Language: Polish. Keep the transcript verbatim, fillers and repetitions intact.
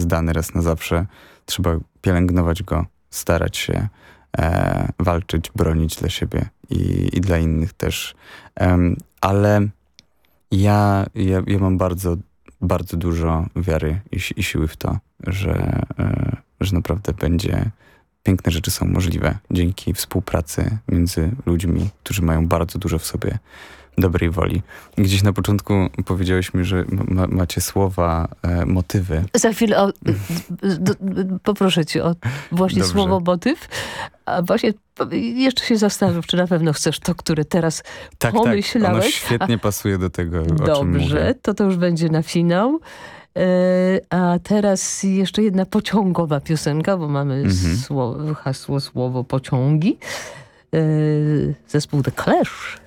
jest dany raz na zawsze. Trzeba pielęgnować go, starać się, e, walczyć, bronić dla siebie i, i dla innych też. Um, ale ja, ja, ja mam bardzo, bardzo dużo wiary i, i siły w to, że, e, że naprawdę będzie piękne rzeczy są możliwe dzięki współpracy między ludźmi, którzy mają bardzo dużo w sobie dobrej woli. Gdzieś na początku powiedziałeś mi, że ma, macie słowa, e, motywy. Za chwilę o, d, d, poproszę cię o właśnie Dobrze. słowo motyw. A właśnie jeszcze się zastanów, czy na pewno chcesz to, które teraz tak, pomyślałeś. Tak, ono świetnie A, pasuje do tego, o czym mówię. Dobrze, to to już będzie na finał. A teraz jeszcze jedna pociągowa piosenka, bo mamy mhm. słowo, hasło, słowo pociągi. Zespół The Clash.